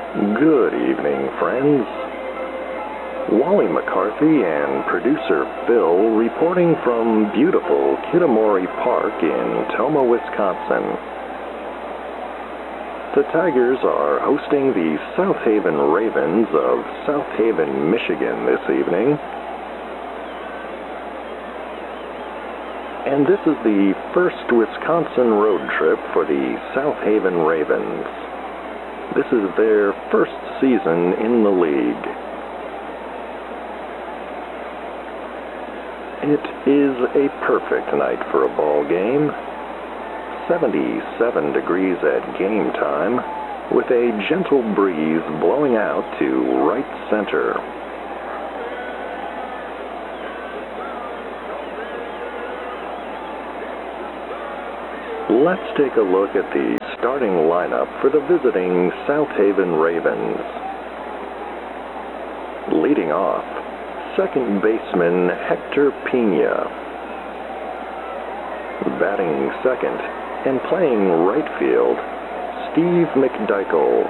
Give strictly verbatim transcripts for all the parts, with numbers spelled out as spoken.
Good evening, friends. Wally McCarthy and producer Phil reporting from beautiful Kitamori Park in Tomah, Wisconsin. The Tigers are hosting the South Haven Ravens of South Haven, Michigan this evening. And this is the first Wisconsin road trip for the South Haven Ravens. This is their first season in the league. It is a perfect night for a ball game. seventy-seven degrees at game time, with a gentle breeze blowing out to right center. Let's take a look at the starting lineup for the visiting South Haven Ravens. Leading off, second baseman Hector Pena. Batting second and playing right field, Steve McDykel.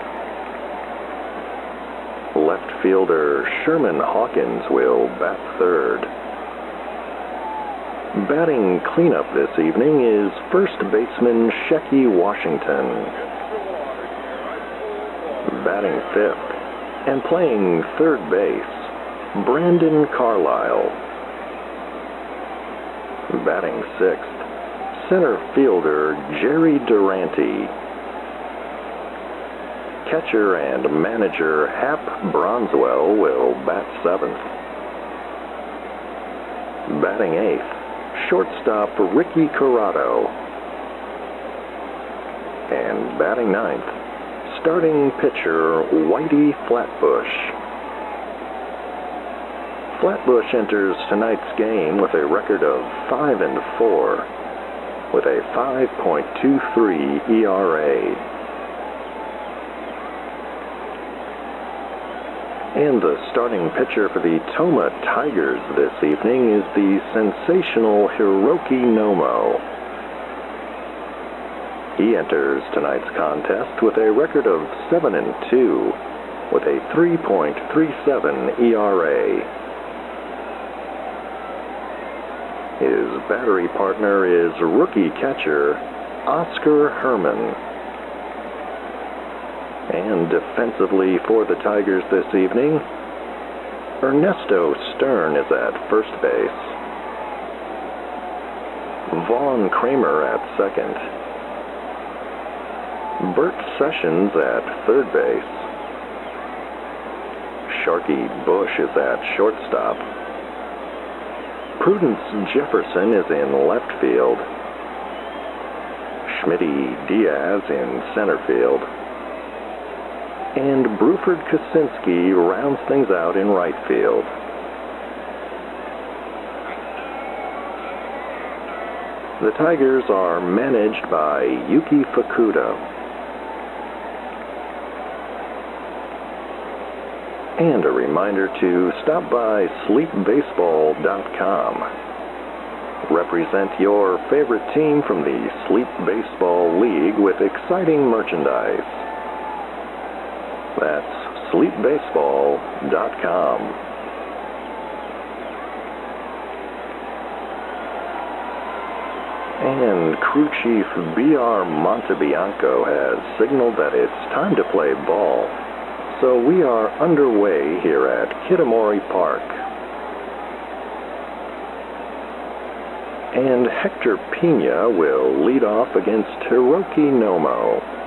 Left fielder Sherman Hawkins will bat third. Batting cleanup this evening is first baseman Shecky Washington. Batting fifth and playing third base, Brandon Carlisle. Batting sixth, center fielder Jerry Durante. Catcher and manager Hap Bronswell will bat seventh. Batting eighth, shortstop Ricky Corrado. And batting ninth, starting pitcher Whitey Flatbush. Flatbush enters tonight's game with a record of five and four, with a five point two three E R A. And the starting pitcher for the Tomah Tigers this evening is the sensational Hiroki Nomo. He enters tonight's contest with a record of seven and two, with a three point three seven E R A. His battery partner is rookie catcher Oscar Herman. And defensively for the Tigers this evening, Ernesto Stern is at first base. Vaughn Kramer at second. Bert Sessions at third base. Sharky Bush is at shortstop. Prudence Jefferson is in left field. Schmitty Diaz in center field. And Bruford Kosinski rounds things out in right field. The Tigers are managed by Yuki Fukuda. And a reminder to stop by sleep baseball dot com. Represent your favorite team from the Sleep Baseball League with exciting merchandise. That's sleep baseball dot com. And crew chief B R Montebianco has signaled that it's time to play ball. So we are underway here at Kitamori Park. And Hector Pena will lead off against Hiroki Nomo.